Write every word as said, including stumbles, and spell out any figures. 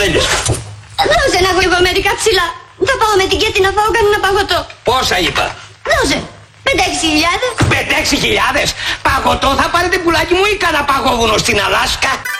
θέλεις? Δώσε να έχω λίγο μερικά ψηλά. Θα πάω με την Κέτη να φάω κανένα παγωτό. Πόσα είπα? Δώσε. Πέντε-έξι χιλιάδες. Πέντε-έξι χιλιάδες. Παγωτό θα πάρετε πουλάκι μου ή κανένα παγόβουνο στην Αλάσκα?